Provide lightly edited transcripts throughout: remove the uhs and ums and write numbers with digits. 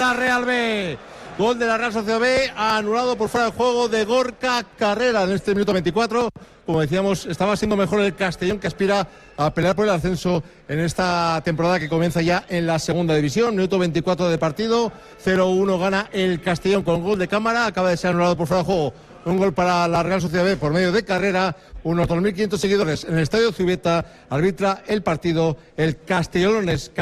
Villarreal B. Gol de la Real Sociedad B, anulado por fuera de juego de Gorka Carrera en este minuto 24. Como decíamos, estaba siendo mejor el Castellón, que aspira a pelear por el ascenso en esta temporada que comienza ya en la segunda división. Minuto 24 de partido, 0-1 gana el Castellón con gol de Cámara. Acaba de ser anulado por fuera de juego. Un gol para la Real Sociedad B por medio de Carrera. Unos 2.500 seguidores en el Estadio Zubieta. Arbitra el partido el Castellones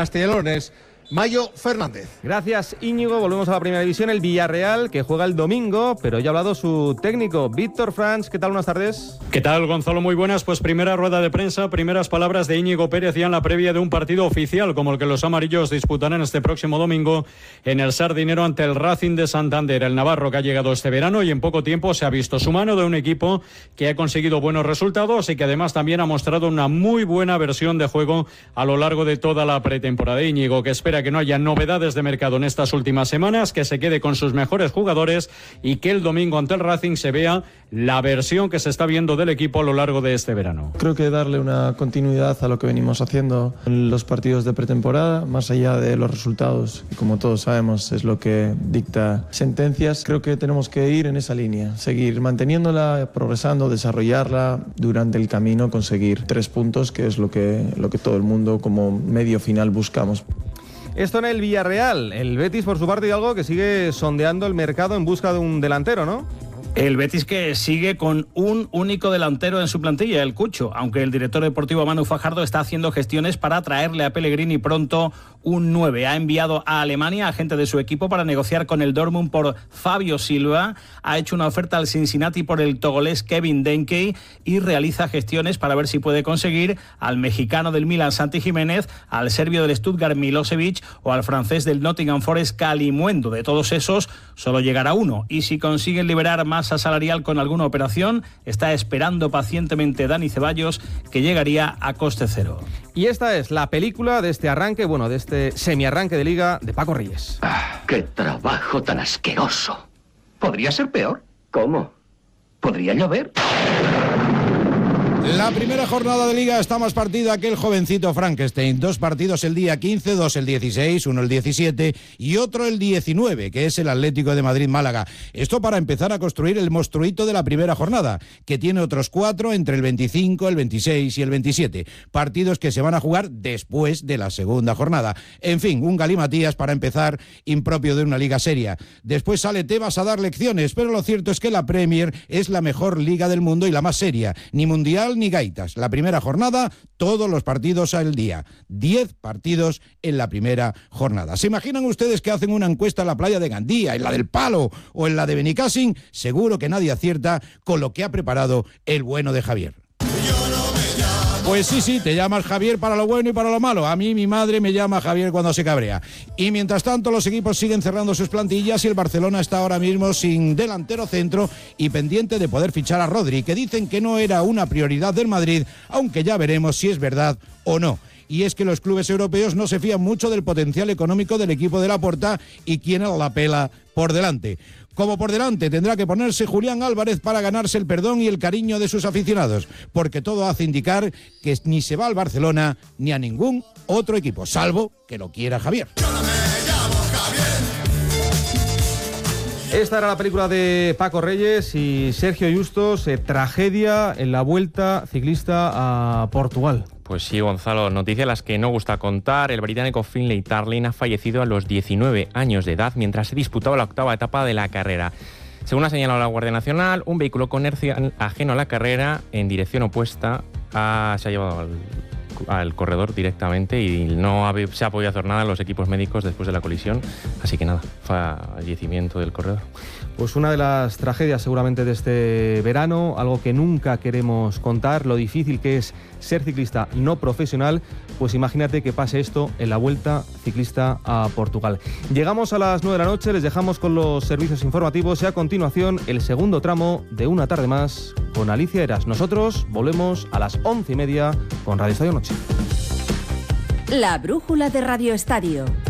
Mayo Fernández. Gracias, Íñigo. Volvemos a la primera división. El Villarreal, que juega el domingo, pero ya ha hablado su técnico, Víctor Franz. ¿Qué tal? Buenas tardes. ¿Qué tal, Gonzalo? Muy buenas. Pues primera rueda de prensa, primeras palabras de Íñigo Pérez ya en la previa de un partido oficial como el que los amarillos disputarán este próximo domingo en el Sardinero ante el Racing de Santander. El navarro, que ha llegado este verano y en poco tiempo se ha visto su mano de un equipo que ha conseguido buenos resultados y que además también ha mostrado una muy buena versión de juego a lo largo de toda la pretemporada. Íñigo, que espera que no haya novedades de mercado en estas últimas semanas, que se quede con sus mejores jugadores y que el domingo ante el Racing se vea la versión que se está viendo del equipo a lo largo de este verano. Creo que darle una continuidad a lo que venimos haciendo en los partidos de pretemporada, más allá de los resultados, que como todos sabemos es lo que dicta sentencias. Creo que tenemos que ir en esa línea, seguir manteniéndola, progresando, desarrollarla, durante el camino conseguir 3 puntos, que es lo que todo el mundo como medio final buscamos. Esto en el Villarreal. El Betis, por su parte, y algo que sigue sondeando el mercado en busca de un delantero, ¿no? El Betis, que sigue con un único delantero en su plantilla, el Cucho, aunque el director deportivo Manu Fajardo está haciendo gestiones para traerle a Pellegrini pronto un 9. Ha enviado a Alemania a gente de su equipo para negociar con el Dortmund por Fabio Silva, ha hecho una oferta al Cincinnati por el togolés Kevin Denke y realiza gestiones para ver si puede conseguir al mexicano del Milan Santi Jiménez, al serbio del Stuttgart Milosevic o al francés del Nottingham Forest Kalimuendo. De todos esos solo llegará uno, y si consiguen liberar masa salarial con alguna operación, está esperando pacientemente Dani Ceballos, que llegaría a coste cero. Y esta es la película de este arranque, de este semiarranque de Liga de Paco Reyes. ¡Qué trabajo tan asqueroso! ¿Podría ser peor? ¿Cómo? ¿Podría llover? La primera jornada de Liga está más partida que el jovencito Frankenstein. 2 partidos el día 15, 2 el 16, uno el 17 y otro el 19, que es el Atlético de Madrid-Málaga. Esto para empezar a construir el monstruito de la primera jornada, que tiene otros 4 entre el 25, el 26 y el 27. Partidos que se van a jugar después de la segunda jornada. En fin, un galimatías para empezar, impropio de una liga seria. Después sale Tebas a dar lecciones, pero lo cierto es que la Premier es la mejor liga del mundo y la más seria. Ni mundial ni gaitas. La primera jornada, todos los partidos al día. 10 partidos en la primera jornada. ¿Se imaginan ustedes que hacen una encuesta en la playa de Gandía, en la del Palo o en la de Benicàssim? Seguro que nadie acierta con lo que ha preparado el bueno de Javier. Pues sí, te llamas Javier para lo bueno y para lo malo. A mí mi madre me llama Javier cuando se cabrea. Y mientras tanto los equipos siguen cerrando sus plantillas y el Barcelona está ahora mismo sin delantero centro y pendiente de poder fichar a Rodri, que dicen que no era una prioridad del Madrid, aunque ya veremos si es verdad o no. Y es que los clubes europeos no se fían mucho del potencial económico del equipo de Laporta y quieren la pela por delante. Como por delante tendrá que ponerse Julián Álvarez para ganarse el perdón y el cariño de sus aficionados, porque todo hace indicar que ni se va al Barcelona ni a ningún otro equipo, salvo que lo quiera Javier. Esta era la película de Paco Reyes y Sergio Justos, tragedia en la Vuelta Ciclista a Portugal. Pues sí, Gonzalo, noticias las que no gusta contar. El británico Finlay Tarling ha fallecido a los 19 años de edad mientras se disputaba la octava etapa de la carrera. Según ha señalado la Guardia Nacional, un vehículo con inercia ajeno a la carrera en dirección opuesta se ha llevado al corredor directamente y no se ha podido hacer nada a los equipos médicos después de la colisión. Así que nada, fallecimiento del corredor. Pues una de las tragedias seguramente de este verano, algo que nunca queremos contar, lo difícil que es ser ciclista no profesional, pues imagínate que pase esto en la Vuelta Ciclista a Portugal. Llegamos a las 9 de la noche, les dejamos con los servicios informativos y a continuación el segundo tramo de Una tarde más con Alicia Eras. Nosotros volvemos a las 11:30 con Radio Estadio Noche. La brújula de Radio Estadio.